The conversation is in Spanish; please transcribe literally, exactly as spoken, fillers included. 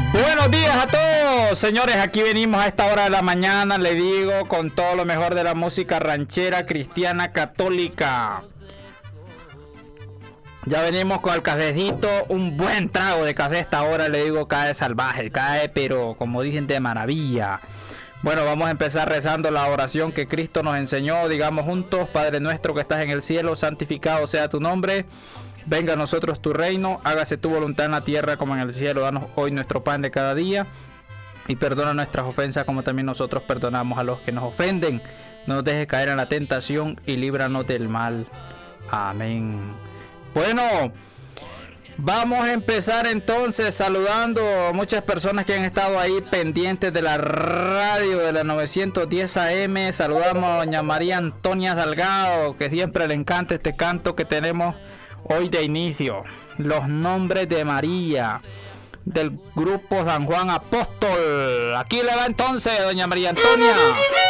Buenos días a todos, señores. Aquí venimos a esta hora de la mañana, le digo, con todo lo mejor de la música ranchera, cristiana, católica. Ya venimos con el cafecito, un buen trago de café a esta hora, le digo, cae salvaje, cae, pero como dicen, de maravilla. Bueno, vamos a empezar rezando la oración que Cristo nos enseñó. Digamos juntos: Padre nuestro que estás en el cielo, santificado sea tu nombre. Venga a nosotros tu reino, hágase tu voluntad en la tierra como en el cielo. Danos hoy nuestro pan de cada día. Y perdona nuestras ofensas como también nosotros perdonamos a los que nos ofenden. No nos dejes caer en la tentación y líbranos del mal. Amén. Bueno, vamos a empezar entonces saludando a muchas personas que han estado ahí pendientes de la radio de la novecientos diez A M. Saludamos a doña María Antonia Salgado, que siempre le encanta este canto que tenemos hoy de inicio. Los nombres de María, del grupo San Juan Apóstol. Aquí le va entonces doña María Antonia.